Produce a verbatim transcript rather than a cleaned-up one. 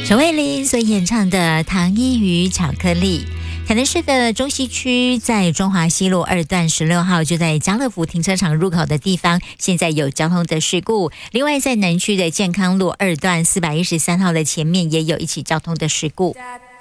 陈慧琳所演唱的《糖衣与巧克力》。台南市的中西区在中华西路二段十六号，就在家乐福停车场入口的地方，现在有交通的事故。另外在南区的健康路二段四百一十三号的前面也有一起交通的事故。